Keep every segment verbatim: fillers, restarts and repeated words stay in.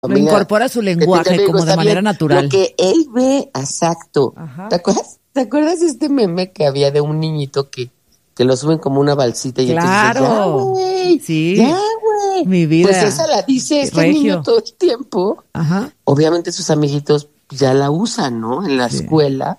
Lo incorpora a su lenguaje amigo, como de manera bien, natural. Lo que él ve, exacto. Ajá. ¿Te acuerdas? ¿Te acuerdas de este meme que había de un niñito que, que lo suben como una balsita y claro. entonces ya, güey, sí. ya, güey. Mi vida. Pues esa la dice este Regio. niño todo el tiempo. Ajá. Obviamente sus amiguitos ya la usan, ¿no? En la sí. escuela.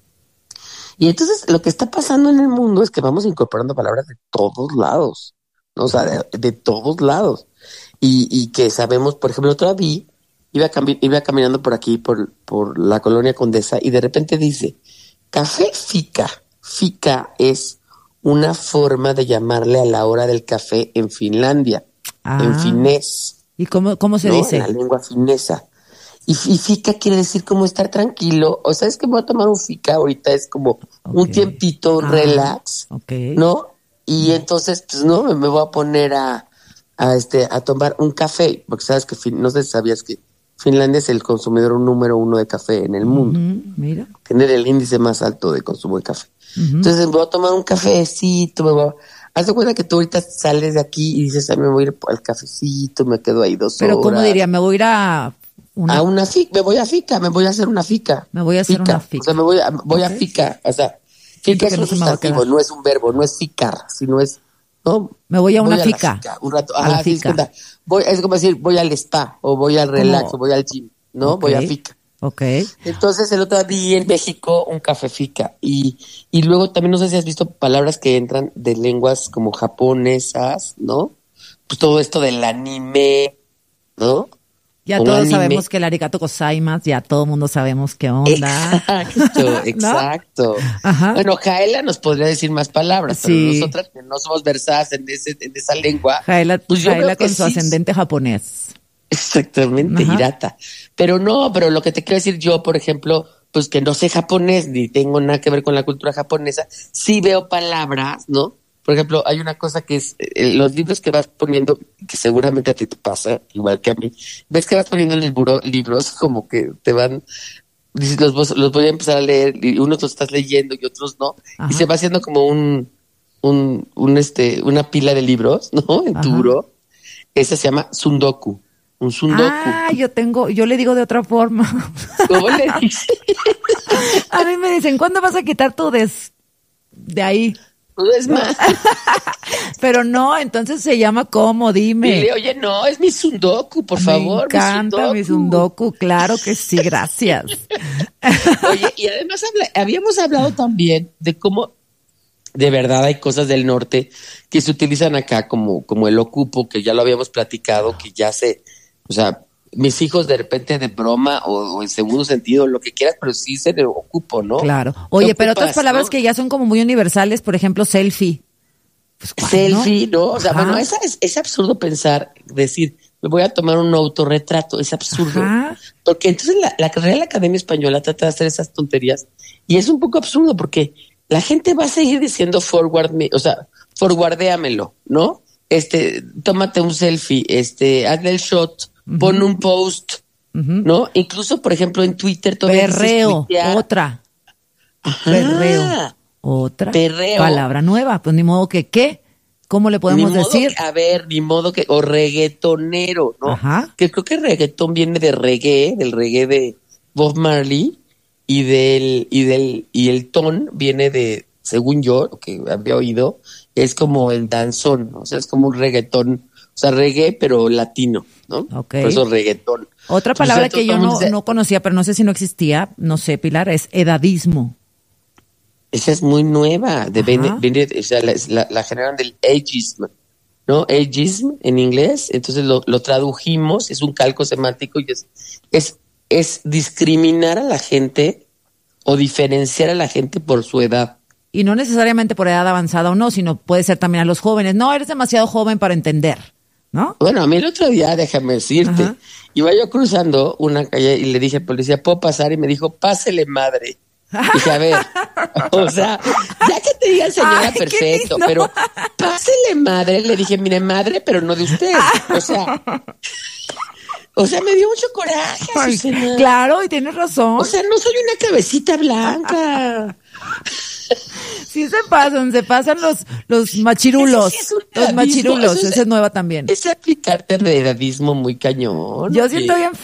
Y entonces lo que está pasando en el mundo es que vamos incorporando palabras de todos lados, ¿no? O sea, de, de todos lados. Y, y que sabemos, por ejemplo, otra vez iba, cami- iba caminando por aquí, por, por la colonia Condesa, y de repente dice, café fica. Fica es una forma de llamarle a la hora del café en Finlandia, ah. en finés. ¿Y cómo, cómo se ¿no? dice? En la lengua finesa. Y, y fica quiere decir como estar tranquilo. O sea, es que voy a tomar un fica ahorita, es como okay. un tiempito ah. relax, okay. ¿no? Y entonces, pues no, me voy a poner a... a este a tomar un café, porque sabes que no sé si sabías que Finlandia es el consumidor número uno de café en el mundo. Uh-huh, mira. Tiene el índice más alto de consumo de café. Uh-huh. Entonces voy a tomar un cafecito, me voy a... Haz de cuenta que tú ahorita sales de aquí y dices, a mí me voy a ir al cafecito, me quedo ahí dos Pero horas. Pero ¿cómo diría? Me voy a ir a una... A una fica, me voy a fica, me voy a hacer una fica. Me voy a hacer fica. una fica. O sea, me voy a, voy okay. a fica, o sea, fica es un sustantivo, no es un verbo, no es ficar, sino es... No, me voy a una voy a fica. fica. Un rato. Ah, sí, fica. Voy, es como decir, voy al spa, o voy al relax, ¿Cómo? o voy al gym, ¿no? Okay. Voy a fica. Ok. Entonces, el otro día en México, un café fica. Y, y luego también, no sé si has visto palabras que entran de lenguas como japonesas, ¿no? Pues todo esto del anime, ¿no? Ya un todos anime. sabemos que el arigato gozaimasu, ya todo el mundo sabemos qué onda. Exacto, exacto. ¿No? Ajá. Bueno, Jaela nos podría decir más palabras, sí. pero nosotras que no somos versadas en ese, en esa lengua. Jaela, pues yo Jaela creo que con su sí. ascendente japonés. Exactamente, Ajá. Hirata. Pero no, pero lo que te quiero decir yo, por ejemplo, pues que no sé japonés, ni tengo nada que ver con la cultura japonesa, sí veo palabras, ¿no? Por ejemplo, hay una cosa que es, eh, los libros que vas poniendo, que seguramente a ti te pasa, igual que a mí, ves que vas poniendo en el buró libros como que te van, dices, los, los voy a empezar a leer, y unos los estás leyendo y otros no, Ajá. y se va haciendo como un, un, un este, una pila de libros, ¿no? En tu Ajá. buró. Esa se llama sundoku, un sundoku. Ah, yo tengo, yo le digo de otra forma. ¿Cómo le dices? A mí me dicen, ¿cuándo vas a quitar tu des de ahí? Es más. Pero no, entonces se llama ¿cómo? Dime. Dile, oye, no, es mi sundoku, por Me favor. Me encanta mi sundoku. mi sundoku, claro que sí, gracias. Oye, y además habla, habíamos hablado también de cómo de verdad hay cosas del norte que se utilizan acá como, como el ocupo, que ya lo habíamos platicado, que ya se, o sea, mis hijos de repente de broma o, o en segundo sentido, lo que quieras, pero sí se le ocupo, ¿no? Claro. Oye, ocupas, pero otras palabras, ¿no?, que ya son como muy universales, por ejemplo, selfie. Pues, selfie, ¿no? O sea, Ajá. bueno, esa es, es absurdo pensar, decir, me voy a tomar un autorretrato, es absurdo. Ajá. Porque entonces la, la Real Academia Española trata de hacer esas tonterías y es un poco absurdo porque la gente va a seguir diciendo forward me, o sea, forwardéamelo, ¿no? Este, tómate un selfie, este, hazle el shot, uh-huh. pon un post, uh-huh. ¿no? Incluso, por ejemplo, en Twitter todavía perreo, otra. Ajá. Perreo, otra. Perreo. Palabra nueva, pues ni modo que qué. ¿Cómo le podemos ni modo decir? Que, a ver, ni modo que, o reggaetonero, ¿no? Ajá. Que creo que reggaetón viene de reggae, del reggae de Bob Marley, y del, y del, y el ton viene de, según yo, lo que había oído, es como el danzón, ¿no? O sea, es como un reggaetón, o sea, reggae, pero latino, ¿no? Okay. Por eso reggaetón. Otra palabra Entonces, que yo no, no conocía, pero no sé si no existía, no sé, Pilar, es edadismo. Esa es muy nueva, de viene, viene, o sea, la, la, la generan del ageism, ¿no? Ageism en inglés, entonces lo, lo tradujimos, es un calco semántico y es, es, es discriminar a la gente o diferenciar a la gente por su edad. Y no necesariamente por edad avanzada o no, sino puede ser también a los jóvenes. No, eres demasiado joven para entender, ¿no? Bueno, a mí el otro día, déjame decirte, Ajá. iba yo cruzando una calle y le dije al policía, ¿puedo pasar? Y me dijo, pásele, madre. Dije, a ver, o sea, ya que te digan señora, Ay, perfecto, pero pásele, madre. Le dije, mire, madre, pero no de usted. O sea, o sea, me dio mucho coraje. Ay, claro, y tienes razón. O sea, no soy una cabecita blanca. Sí se pasan, se pasan los, los machirulos. Sí es los machirulos, esa es nueva también. Es aplicarte de edadismo muy cañón. Yo siento bien